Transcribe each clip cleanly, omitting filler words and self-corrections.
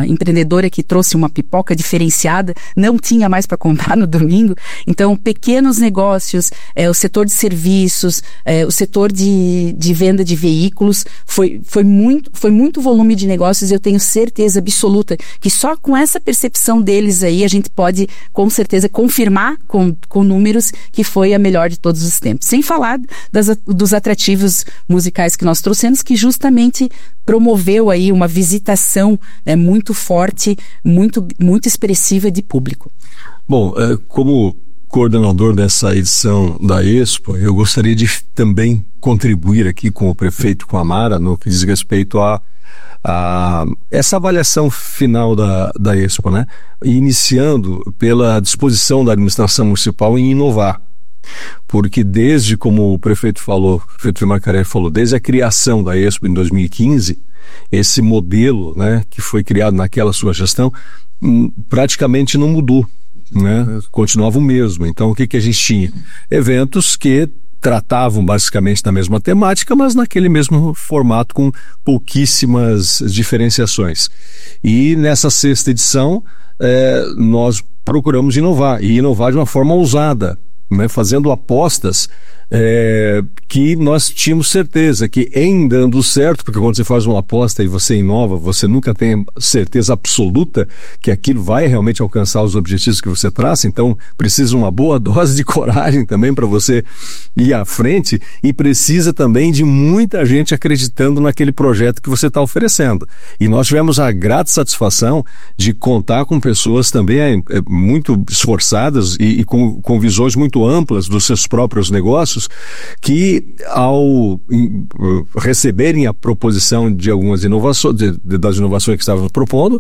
empreendedora que trouxe uma pipoca diferenciada, não tinha mais para comprar no domingo. Então, pequenos negócios, o setor de serviços, o setor de venda de veículos, foi muito volume de negócios. Eu tenho certeza absoluta que só com essa percepção deles aí, a gente pode, com certeza, confirmar com números que foi a melhor de todos os tempos. Sem falar dos atrativos musicais que nós trouxemos, que justamente promoveu aí uma visitação, né, muito forte, muito expressiva de público. Bom, como coordenador dessa edição da Expo, eu gostaria de também contribuir aqui com o prefeito, com a Mara, no que diz respeito a essa avaliação final da Expo, né? Iniciando pela disposição da administração municipal em inovar. Porque desde, como o prefeito Vilmar Carelli falou, desde a criação da Expo em 2015, esse modelo, né, que foi criado naquela sua gestão, praticamente não mudou, né? Continuava o mesmo. Então, o que a gente tinha? Eventos que tratavam basicamente da mesma temática, mas naquele mesmo formato, com pouquíssimas diferenciações. E nessa 6ª edição, nós procuramos inovar, e inovar de uma forma ousada, né, fazendo apostas que nós tínhamos certeza que, em dando certo, porque quando você faz uma aposta e você inova, você nunca tem certeza absoluta que aquilo vai realmente alcançar os objetivos que você traça. Então precisa uma boa dose de coragem também para você ir à frente, e precisa também de muita gente acreditando naquele projeto que você está oferecendo. E nós tivemos a grata satisfação de contar com pessoas também muito esforçadas e com visões muito amplas dos seus próprios negócios, que ao receberem a proposição de algumas inovações, das inovações que estávamos propondo,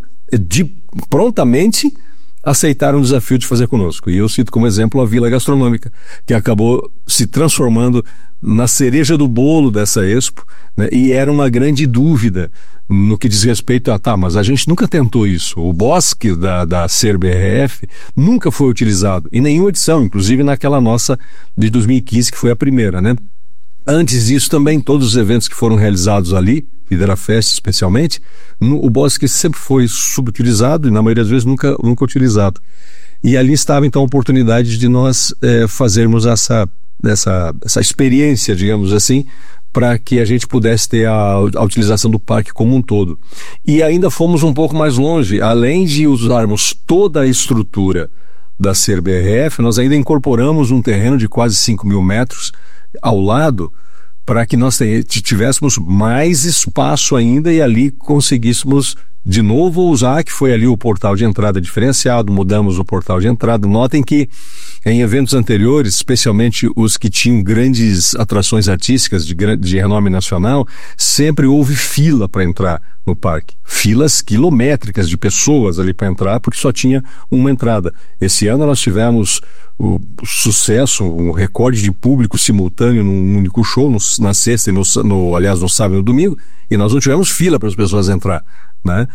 prontamente aceitaram o desafio de fazer conosco. E eu cito como exemplo a Vila Gastronômica, que acabou se transformando na cereja do bolo dessa Expo, né? E era uma grande dúvida no que diz respeito mas a gente nunca tentou isso. O bosque da CERBRF nunca foi utilizado em nenhuma edição, inclusive naquela nossa de 2015, que foi a primeira, né? Antes disso também, todos os eventos que foram realizados ali, Videra Fest especialmente, o bosque sempre foi subutilizado e na maioria das vezes nunca utilizado. E ali estava então a oportunidade de nós fazermos essa experiência, digamos assim, para que a gente pudesse ter a utilização do parque como um todo. E ainda fomos um pouco mais longe. Além de usarmos toda a estrutura da CERBRF, nós ainda incorporamos um terreno de quase 5.000 metros ao lado, para que nós tivéssemos mais espaço ainda e ali conseguíssemos de novo usar, que foi ali o portal de entrada diferenciado. Mudamos o portal de entrada. Notem que em eventos anteriores, especialmente os que tinham grandes atrações artísticas de renome nacional, sempre houve fila para entrar no parque. Filas quilométricas de pessoas ali para entrar, porque só tinha uma entrada. Esse ano nós tivemos o sucesso, um recorde de público simultâneo num único show, na sexta e aliás, no sábado e no domingo, e nós não tivemos fila para as pessoas entrar, né?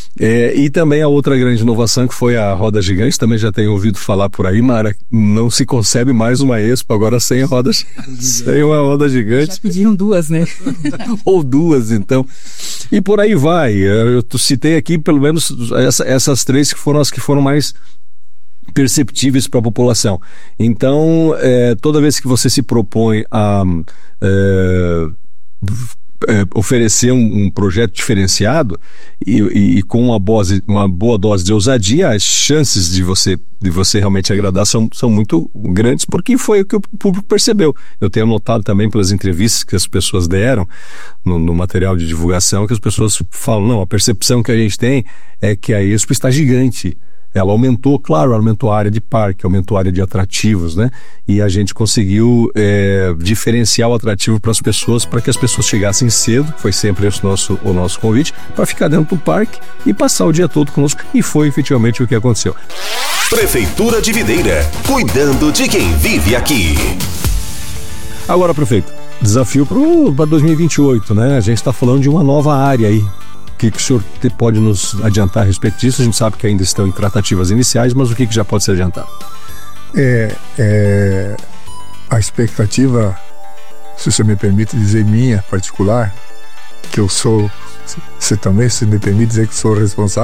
E também a outra grande inovação, que foi a roda gigante. Também já tenho ouvido falar por aí, Mara, não se concebe mais uma Expo agora sem uma roda gigante. Já pediram 2, né? Ou 2, então. E por aí vai. Eu citei aqui pelo menos essas 3 que foram as que foram mais perceptíveis para a população. Então, toda vez que você se propõe a oferecer um projeto diferenciado e com uma boa dose de ousadia, as chances de você realmente agradar são muito grandes, porque foi o que o público percebeu. Eu tenho notado também pelas entrevistas que as pessoas deram no material de divulgação, que as pessoas falam, não, a percepção que a gente tem é que a Expo está gigante. Ela aumentou, claro, aumentou a área de parque, aumentou a área de atrativos, né? E a gente conseguiu diferenciar o atrativo para as pessoas, para que as pessoas chegassem cedo, foi sempre esse o nosso convite, para ficar dentro do parque e passar o dia todo conosco, e foi efetivamente o que aconteceu. Prefeitura de Videira, cuidando de quem vive aqui. Agora, prefeito, desafio para 2028, né? A gente está falando de uma nova área aí. O que o senhor pode nos adiantar a respeito disso? A gente sabe que ainda estão em tratativas iniciais, mas o que já pode ser adiantado? A expectativa, se você me permite dizer minha particular, que eu sou, você também, se me permite dizer que sou responsável